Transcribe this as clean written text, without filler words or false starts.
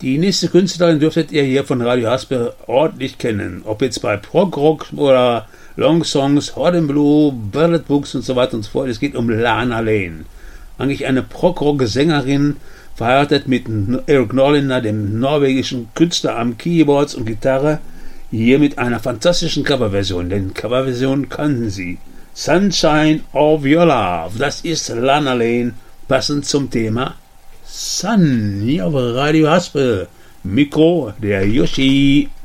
Die nächste Künstlerin dürftet ihr hier von Radio Haspel ordentlich kennen. Ob jetzt bei Prog-Rock oder Long-Songs, Hot and Blue, Bullet Books und so weiter und so fort. Es geht um Lana Lane. Eigentlich eine Prog-Rock-Sängerin, verheiratet mit Eric Norlinder, dem norwegischen Künstler am Keyboards und Gitarre. Hier mit einer fantastischen Coverversion, denn Coverversion kannten sie. Sunshine of Your Love, das ist Lana Lane, passend zum Thema Sun, hier auf Radio Haspel. Mikro, der Yoshi.